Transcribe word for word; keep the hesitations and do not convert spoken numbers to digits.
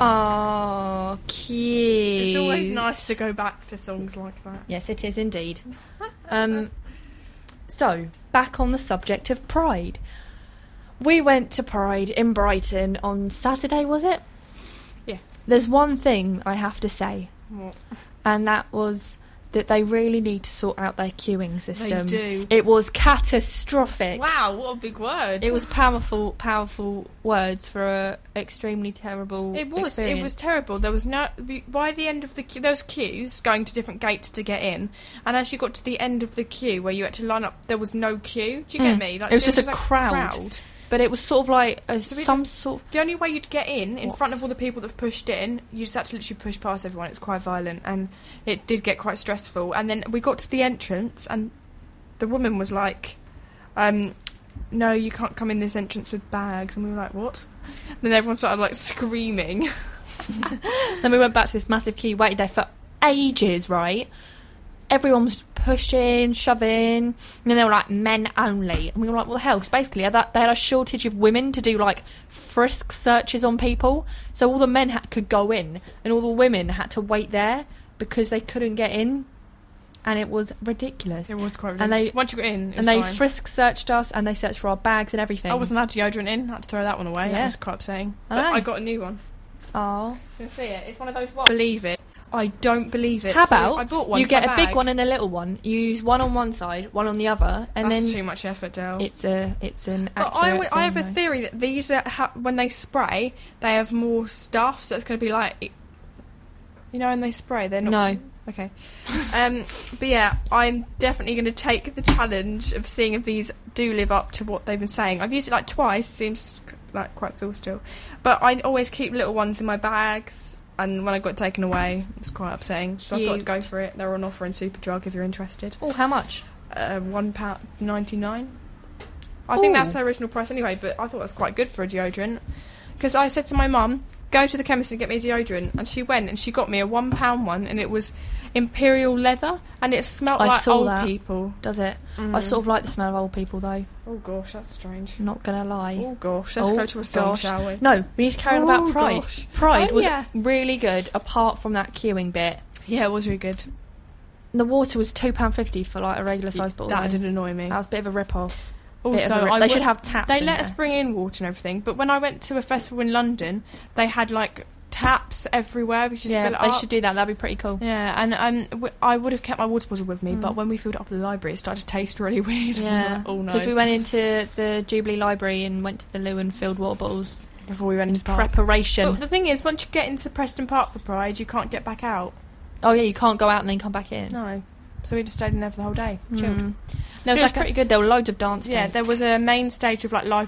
Oh, cute. It's always nice to go back to songs like that. Yes, it is indeed. Um, so, back on the subject of Pride. We went to Pride in Brighton on Saturday, was it? Yeah. There's one thing I have to say. What? And that was that they really need to sort out their queuing system. They do. It was catastrophic. Wow, what a big word. It was powerful, powerful words for a extremely terrible It was. experience. It was terrible. There was no. By the end of the queue, there was queues going to different gates to get in, and as you got to the end of the queue where you had to line up, there was no queue. Do you get Mm. me? Like, It was there just a like crowd. crowd. But it was sort of like a, So we some just- sort. The only way you'd get in, in What? front of all the people that have pushed in, you just had to literally push past everyone. It's quite violent, and it did get quite stressful. And then we got to the entrance, and the woman was like, um, no, you can't come in this entrance with bags. And we were like, what? And then everyone started, like, screaming. Then we went back to this massive queue, waited there for ages, right? Everyone was pushing, shoving, and then they were like, men only. And we were like, what the hell? Because basically they had a shortage of women to do, like, frisk searches on people. So all the men had, could go in, and all the women had to wait there because they couldn't get in. And it was ridiculous. It was quite And ridiculous. they- Once you got in, it And was they fine. frisk searched us, and they searched for our bags and everything. I wasn't allowed deodorant in. I had to throw that one away. Yeah. That was quite upsetting. I But know. I got a new one. Oh. You can see it. It's one of those ones. Believe it. I don't believe it. How So about I bought one you for get my a big bag. one and a little one? You use one on one side, one on the other, and That's then too much effort, Dale. it's a it's an. But I, accurate I have a thing, though. theory that these are ha- when they spray, they have more stuff, so it's going to be like, you know, when they spray, they're not. No. Okay. Um, but yeah, I'm definitely going to take the challenge of seeing if these do live up to what they've been saying. I've used it like twice. It seems like quite full still, but I always keep little ones in my bags. And when I got taken away, it's quite upsetting. So I thought I'd Cute. go for it. They're on offer in Superdrug if you're interested. Oh, how much? Uh, one pound ninety nine. I think Ooh. that's their original price anyway. But I thought that's quite good for a deodorant. Because I said to my mum, "Go to the chemist and get me a deodorant," and she went and she got me a one pound one, and it was imperial leather, and it smelled I like saw old that. people. Does it? Mm. I sort of like the smell of old people, though. Oh gosh, that's strange. I'm not gonna lie. Oh gosh, let's Oh, go to a song, gosh. shall we? No, we need to carry on Oh, about Pride. gosh. Pride Oh, was yeah. really good, apart from that queuing bit. Yeah, it was really good. The water was two pound fifty for like a regular size bottle. That though. did annoy me. That was a bit of a rip off. Also, of a rip- I they would- should have taps. They in let there. us bring in water and everything, but when I went to a festival in London, they had like taps everywhere. We should just Yeah, fill it they up. should do that. That'd be pretty cool. Yeah, and um, w- I would have kept my water bottle with me, Mm. but when we filled it up at the library, it started to taste really weird. Yeah, oh no. because we went into the Jubilee Library and went to the loo and filled water bottles before we went in into the park. preparation. But the thing is, once you get into Preston Park for Pride, you can't get back out. Oh yeah, you can't go out and then come back in. No. So we just stayed in there for the whole day. Chilled. Mm. There It was like pretty a, good. There were loads of dance. yeah, tents. there was a main stage of like live